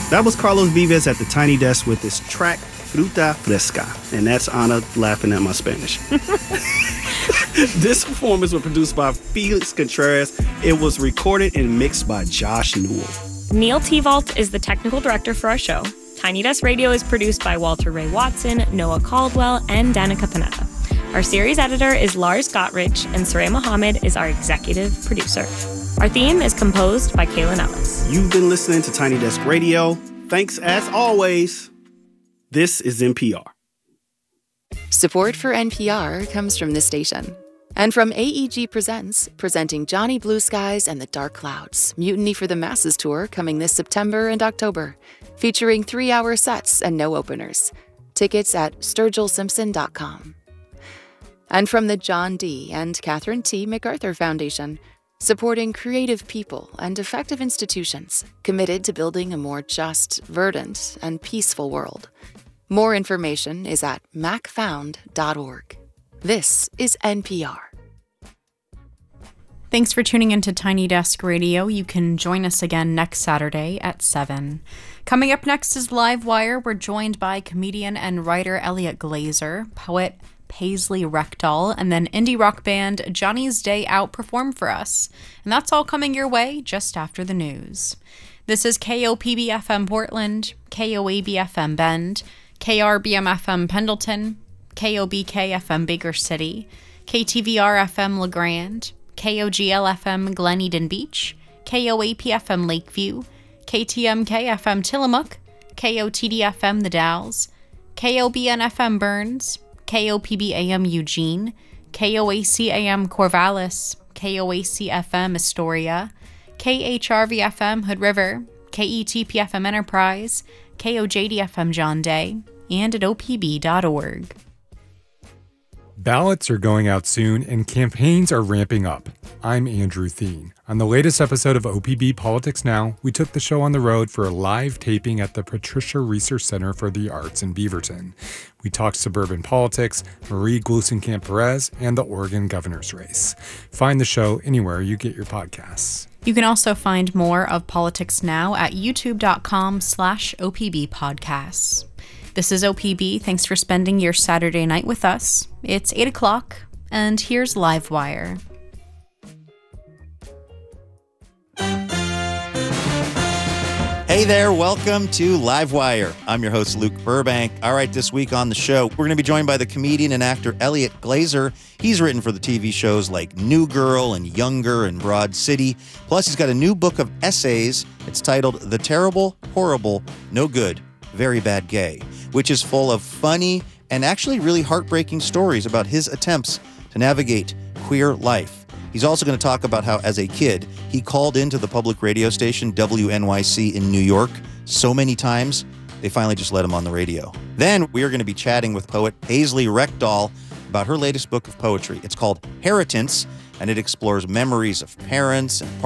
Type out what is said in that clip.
That was Carlos Vives at the Tiny Desk with his track Fruta Fresca. And that's Anna laughing at my Spanish. This performance was produced by Felix Contreras. It was recorded and mixed by Josh Newell. Neil Tevault is the technical director for our show. Tiny Desk Radio is produced by Walter Ray Watson, Noah Caldwell, and Danica Panetta. Our series editor is Lars Gottridge, and Soraya Mohammed is our executive producer. Our theme is composed by Kaylin Ellis. You've been listening to Tiny Desk Radio. Thanks as always. This is NPR. Support for NPR comes from this station. And from AEG Presents, presenting Johnny Blue Skies and the Dark Clouds, Mutiny for the Masses tour coming this September and October, featuring 3-hour sets and no openers. Tickets at sturgillsimpson.com. And from the John D. and Catherine T. MacArthur Foundation, supporting creative people and effective institutions committed to building a more just, verdant, and peaceful world. More information is at macfound.org. This is NPR. Thanks for tuning into Tiny Desk Radio. You can join us again next Saturday at 7. Coming up next is Live Wire. We're joined by comedian and writer Elliot Glazer, poet Paisley Rekdal, and then indie rock band Johnny's Day Out perform for us. And that's all coming your way just after the news. This is KOPB FM Portland, KOAB FM Bend, KRBM FM Pendleton, KOBK FM Baker City, KTVR FM LaGrande, KOGL FM Glen Eden Beach, KOAP FM Lakeview, KTMK FM Tillamook, KOTD FM The Dalles, KOBN FM Burns, KOPB AM Eugene, KOAC AM Corvallis, KOAC FM Astoria, KHRV FM Hood River, KETP FM Enterprise, KOJD FM John Day, and at opb.org. Ballots are going out soon and campaigns are ramping up. I'm Andrew Theen. On the latest episode of OPB Politics Now, we took the show on the road for a live taping at the Patricia Research Center for the Arts in Beaverton. We talked suburban politics, Marie Gluesenkamp-Perez, and the Oregon governor's race. Find the show anywhere you get your podcasts. You can also find more of Politics Now at youtube.com/OPB podcasts. This is OPB. Thanks for spending your Saturday night with us. It's 8 o'clock, and here's Live Wire. Hey there, welcome to Live Wire. I'm your host, Luke Burbank. All right, this week on the show, we're going to be joined by the comedian and actor Elliot Glazer. He's written for the TV shows like New Girl and Younger and Broad City. Plus, he's got a new book of essays. It's titled The Terrible, Horrible, No Good, Very Bad Gay, which is full of funny and actually really heartbreaking stories about his attempts to navigate queer life. He's also going to talk about how, as a kid, he called into the public radio station WNYC in New York so many times, they finally just let him on the radio. Then we are going to be chatting with poet Paisley Rekdal about her latest book of poetry. It's called Heritance, and it explores memories of parents and